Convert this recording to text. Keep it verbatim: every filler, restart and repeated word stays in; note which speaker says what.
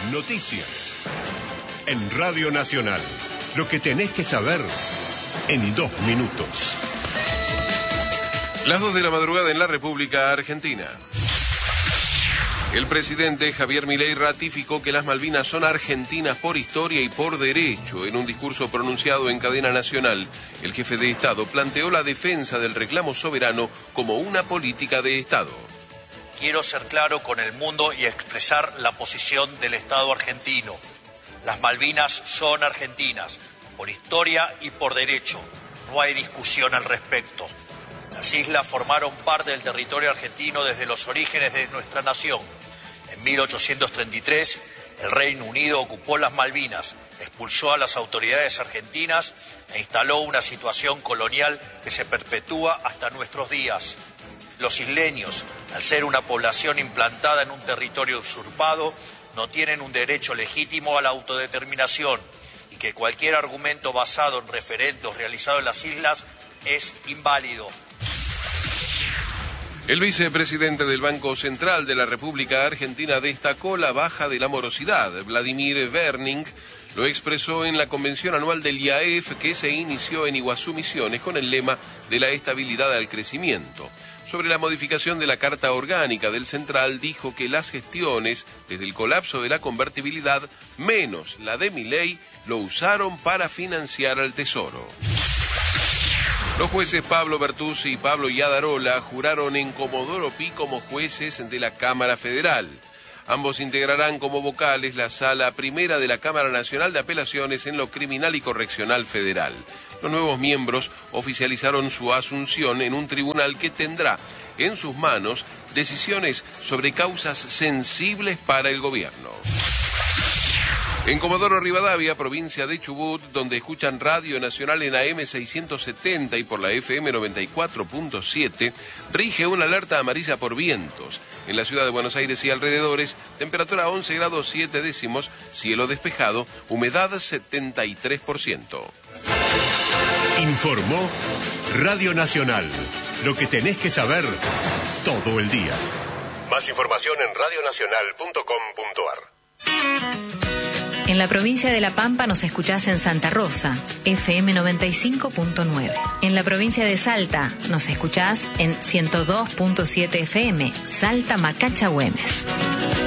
Speaker 1: Noticias. En Radio Nacional. Lo que tenés que saber en dos minutos.
Speaker 2: Las dos de la madrugada en la República Argentina. El presidente Javier Milei ratificó que las Malvinas son argentinas por historia y por derecho. En un discurso pronunciado en cadena nacional, el jefe de Estado planteó la defensa del reclamo soberano como una política de Estado.
Speaker 3: Quiero ser claro con el mundo y expresar la posición del Estado argentino. Las Malvinas son argentinas, por historia y por derecho. No hay discusión al respecto. Las islas formaron parte del territorio argentino desde los orígenes de nuestra nación. En mil ochocientos treinta y tres, el Reino Unido ocupó las Malvinas, expulsó a las autoridades argentinas e instaló una situación colonial que se perpetúa hasta nuestros días. Los isleños, al ser una población implantada en un territorio usurpado, no tienen un derecho legítimo a la autodeterminación y que cualquier argumento basado en referendos realizados en las islas es inválido.
Speaker 2: El vicepresidente del Banco Central de la República Argentina destacó la baja de la morosidad. Vladimir Werning lo expresó en la convención anual del I A E F que se inició en Iguazú, Misiones, con el lema de la estabilidad al crecimiento. Sobre la modificación de la Carta Orgánica del Central, dijo que las gestiones, desde el colapso de la convertibilidad, menos la de Milei, lo usaron para financiar al Tesoro. Los jueces Pablo Bertuzzi y Pablo Yadarola juraron en Comodoro Pi como jueces de la Cámara Federal. Ambos integrarán como vocales la Sala Primera de la Cámara Nacional de Apelaciones en lo Criminal y Correccional Federal. Los nuevos miembros oficializaron su asunción en un tribunal que tendrá en sus manos decisiones sobre causas sensibles para el gobierno. En Comodoro Rivadavia, provincia de Chubut, donde escuchan Radio Nacional en A M seiscientos setenta y por la F M noventa y cuatro punto siete, rige una alerta amarilla por vientos. En la ciudad de Buenos Aires y alrededores, temperatura once grados siete décimos, cielo despejado, humedad setenta y tres por ciento.
Speaker 1: Informó Radio Nacional. Lo que tenés que saber todo el día. Más información en radio nacional punto com punto a r.
Speaker 4: En la provincia de La Pampa nos escuchás en Santa Rosa, F M noventa y cinco punto nueve. En la provincia de Salta nos escuchás en ciento dos punto siete F M, Salta Macacha Güemes.